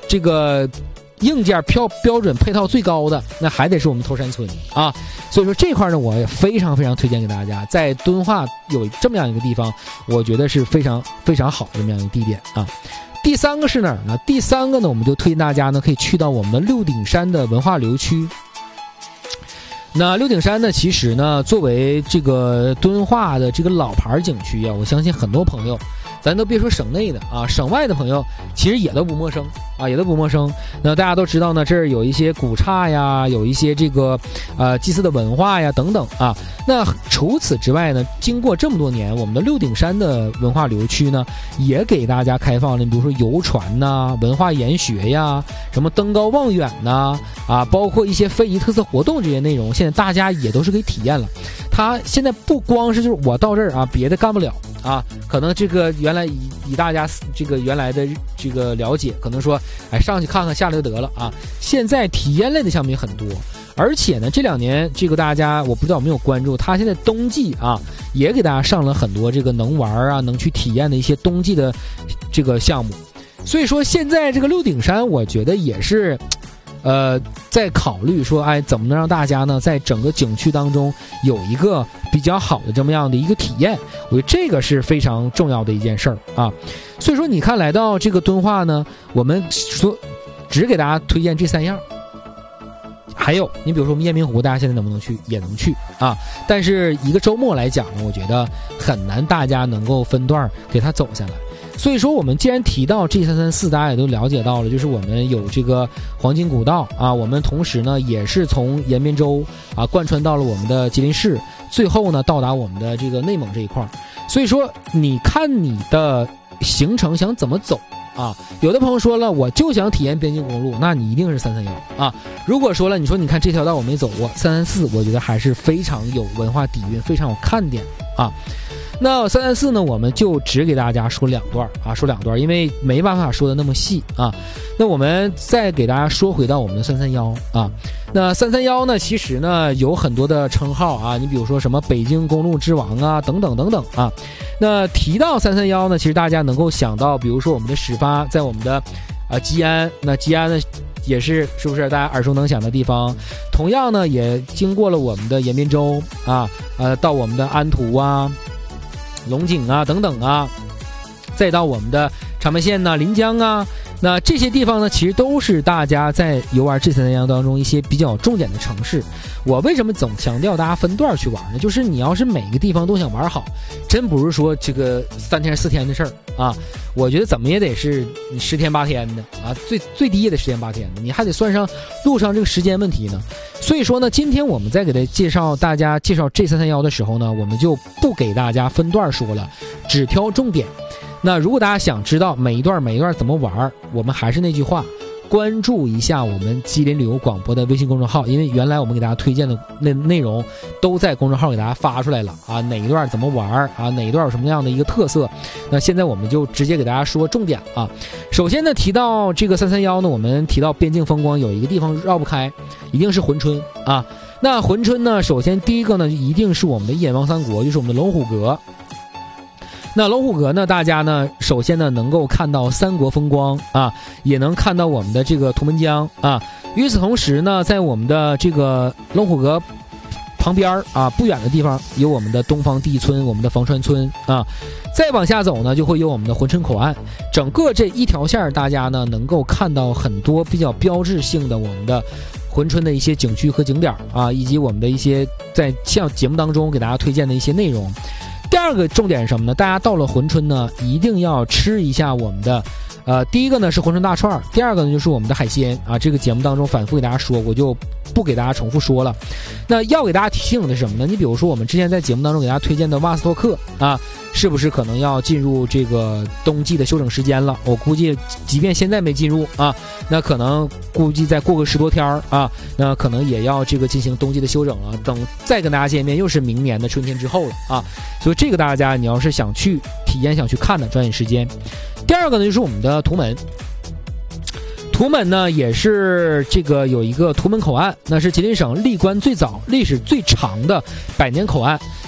这个硬件标准配套最高的，那还得是我们头山村啊。所以说这块呢，我也非常非常推荐给大家，在敦化有这么样一个地方，我觉得是非常非常好的这么样一个地点啊。第三个是哪儿呢？第三个呢，我们就推荐大家呢可以去到我们的六顶山的文化旅游区。那六顶山呢，其实呢作为这个敦化的这个老牌景区啊，我相信很多朋友，咱都别说省内的啊，省外的朋友其实也都不陌生啊，也都不陌生。那大家都知道呢，这儿有一些古刹呀，有一些这个祭祀的文化呀等等啊。那除此之外呢，经过这么多年，我们的六顶山的文化旅游区呢，也给大家开放了，比如说游船呐、文化研学呀、什么登高望远呐啊，包括一些非遗特色活动这些内容，现在大家也都是可以体验了。它现在不光是就是我到这儿啊，别的干不了啊，可能这个原来以大家这个原来的这个了解，可能说哎上去看看下来就得了啊。现在体验类的项目也很多，而且呢这2年这个大家我不知道有没有关注，它现在冬季啊也给大家上了很多这个能玩啊能去体验的一些冬季的这个项目。所以说现在这个六顶山我觉得也是在考虑说，哎，怎么能让大家呢，在整个景区当中有一个比较好的这么样的一个体验？我觉得这个是非常重要的一件事儿啊。所以说，你看来到这个敦化呢，我们说只给大家推荐这3样。还有，你比如说我们雁鸣湖，大家现在能不能去？也能去啊。但是一个周末来讲呢，我觉得很难大家能够分段给它走下来。所以说我们既然提到 G334， 大家也都了解到了，就是我们有这个黄金古道啊，我们同时呢也是从延边州啊贯穿到了我们的吉林市，最后呢到达我们的这个内蒙这一块。所以说你看你的行程想怎么走啊？有的朋友说了，我就想体验边境公路，那你一定是331啊。如果说了，你说你看这条道我没走过，334我觉得还是非常有文化底蕴，非常有看点啊。那334呢，我们就只给大家说2段啊，说2段，因为没办法说的那么细啊。那我们再给大家说回到我们的331啊。那331呢，其实呢有很多的称号啊，你比如说什么北京公路之王啊，等等等等啊。那提到331呢，其实大家能够想到，比如说我们的始发在我们的吉安，那吉安呢也是不是大家耳熟能详的地方？同样呢，也经过了我们的延边州啊，到我们的安图啊、龙井啊等等啊，再到我们的长白县呐、临江啊，那这些地方呢，其实都是大家在游玩G331当中一些比较重点的城市。我为什么总强调大家分段去玩呢？就是你要是每个地方都想玩好，真不是说这个3天4天的事儿啊。我觉得怎么也得是你10天8天的啊，最低也得10天8天的，你还得算上路上这个时间问题呢。所以说呢，今天我们在给大家介绍G331的时候呢，我们就不给大家分段说了，只挑重点。那如果大家想知道每一段怎么玩，我们还是那句话，关注一下我们吉林旅游广播的微信公众号，因为原来我们给大家推荐的内容都在公众号给大家发出来了啊，哪一段怎么玩啊，哪一段有什么样的一个特色。那现在我们就直接给大家说重点啊。首先呢，提到这个331呢，我们提到边境风光，有一个地方绕不开，一定是珲春啊。那珲春呢，首先第一个呢，一定是我们的一眼望三国，就是我们的龙虎阁。那龙虎阁呢，大家呢首先呢能够看到三国风光啊，也能看到我们的这个图们江啊。与此同时呢，在我们的这个龙虎阁旁边啊不远的地方有我们的东方第一村，我们的房川村啊。再往下走呢，就会有我们的珲春口岸。整个这一条线，大家呢能够看到很多比较标志性的我们的珲春的一些景区和景点啊，以及我们的一些在像节目当中给大家推荐的一些内容。第二个重点是什么呢？大家到了珲春呢，一定要吃一下我们的第一个呢是珲春大串，第二个呢就是我们的海鲜啊。这个节目当中反复给大家说，我就不给大家重复说了。那要给大家提醒的是什么呢？你比如说我们之前在节目当中给大家推荐的瓦斯托克啊，是不是可能要进入这个冬季的休整时间了？我估计即便现在没进入啊，那可能估计再过个10多天啊，那可能也要这个进行冬季的休整了。等再跟大家见面，又是明年的春天之后了啊。所以这个大家你要是想去体验、想去看的，抓紧时间。第二个呢就是我们的图门。图门呢也是这个有一个图门口岸，那是吉林省历关最早、历史最长的100年口岸。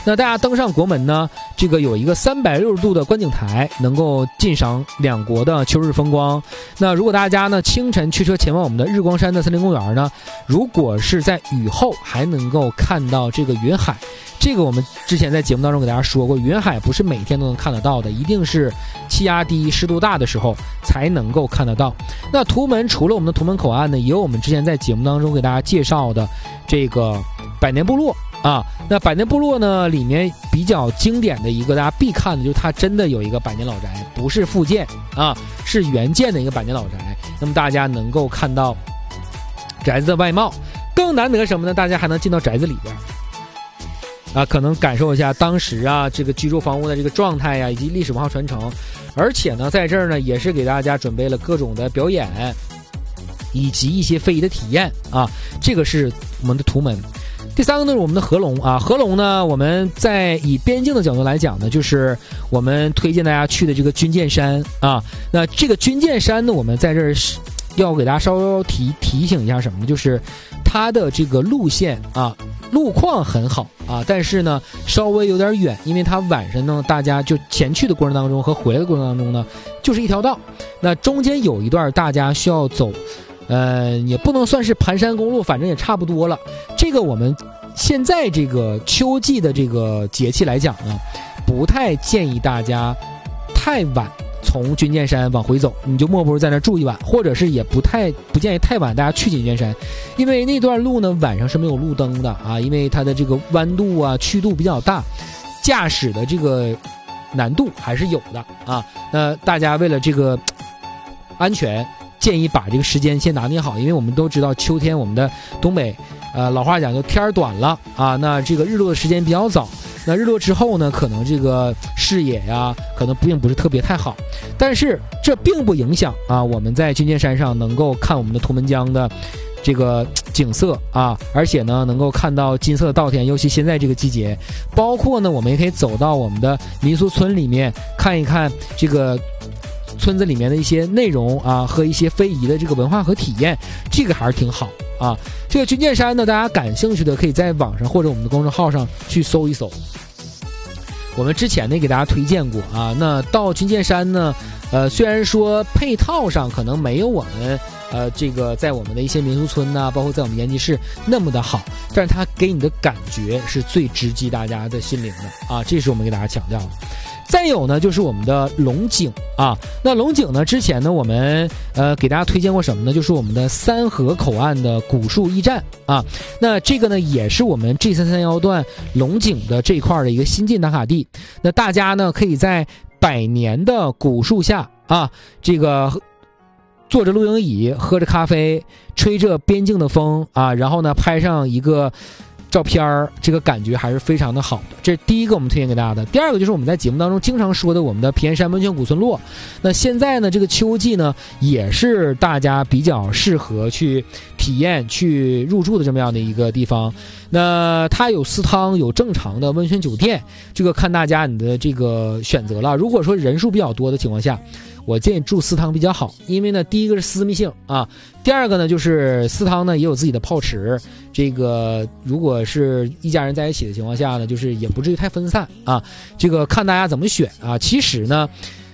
那大家登上国门呢，这个有一个360度的观景台，能够尽赏两国的秋日风光。那如果大家呢清晨驱车前往我们的日光山的森林公园呢，如果是在雨后还能够看到这个云海。这个我们之前在节目当中给大家说过，云海不是每天都能看得到的，一定是气压低、湿度大的时候才能够看得到。那图门除了我们的图门口岸呢，也有我们之前在节目当中给大家介绍的这个百年部落啊。那百年部落呢，里面比较经典的一个大家必看的，就是它真的有一个百年老宅，不是复建啊，是原建的一个百年老宅。那么大家能够看到宅子的外貌，更难得什么呢？大家还能进到宅子里边。可能感受一下当时这个居住房屋的这个状态呀，以及历史文化传承。而且呢，在这儿呢，也是给大家准备了各种的表演，以及一些非遗的体验啊。这个是我们的图门。第三个呢是我们的合龙啊，合龙呢，我们在以边境的角度来讲呢，就是我们推荐大家去的这个军舰山啊。那这个军舰山呢，我们在这儿要给大家稍微提醒一下什么呢？就是它的这个路线路况很好但是呢稍微有点远，因为它晚上呢大家就前去的过程当中和回来的过程当中呢就是一条道，那中间有一段大家需要走，也不能算是盘山公路，反正也差不多了。这个我们现在这个秋季的这个节气来讲呢，不太建议大家太晚从军舰山往回走，你就莫不如在那住一晚，或者是也不建议太晚大家去军舰山，因为那段路呢晚上是没有路灯的因为它的这个弯度曲度比较大，驾驶的这个难度还是有的那大家为了这个安全，建议把这个时间先拿捏好，因为我们都知道秋天我们的东北老话讲就天儿短了那这个日落的时间比较早。那日落之后呢，可能这个视野可能并不是特别太好，但是这并不影响我们在军舰山上能够看我们的图门江的这个景色而且呢能够看到金色的稻田，尤其现在这个季节，包括呢我们也可以走到我们的民俗村里面看一看这个村子里面的一些内容和一些非遗的这个文化和体验，这个还是挺好这个军舰山呢，大家感兴趣的可以在网上或者我们的公众号上去搜一搜。我们之前呢给大家推荐过那到军舰山呢，虽然说配套上可能没有我们这个在我们的一些民俗村包括在我们延吉市那么的好，但是它给你的感觉是最直击大家的心灵的这是我们给大家强调的。再有呢就是我们的龙井那龙井呢之前呢我们给大家推荐过什么呢？就是我们的三河口岸的古树驿站那这个呢也是我们 G331段龙井的这一块的一个新晋打卡地。那大家呢可以在百年的古树下这个坐着露营椅，喝着咖啡，吹着边境的风然后呢拍上一个照片，这个感觉还是非常的好的。这是第一个我们推荐给大家的。第二个就是我们在节目当中经常说的我们的皮岩山温泉古村落。那现在呢这个秋季呢也是大家比较适合去体验去入住的这么样的一个地方。那它有私汤，有正常的温泉酒店，这个看大家你的这个选择了。如果说人数比较多的情况下，我建议住私汤比较好，因为呢第一个是私密性第二个呢就是私汤呢也有自己的泡池，这个如果是一家人在一起的情况下呢，就是也不至于太分散这个看大家怎么选其实呢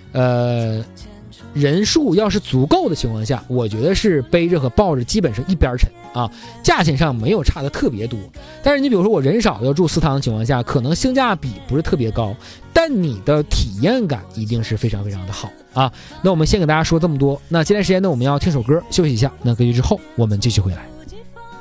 人数要是足够的情况下，我觉得是背着和抱着基本上一边沉价钱上没有差的特别多。但是你比如说我人少要住私汤的情况下，可能性价比不是特别高，但你的体验感一定是非常非常的好那我们先给大家说这么多，那接下来时间呢我们要听首歌休息一下，那歌曲之后我们继续回来。